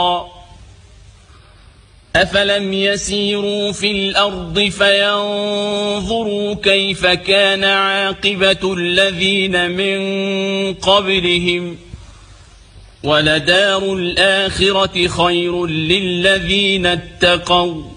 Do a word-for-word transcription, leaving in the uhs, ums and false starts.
أفلم يسيروا في الأرض فينظروا كيف كان عاقبة الذين من قبلهم ولدار الآخرة خير للذين اتقوا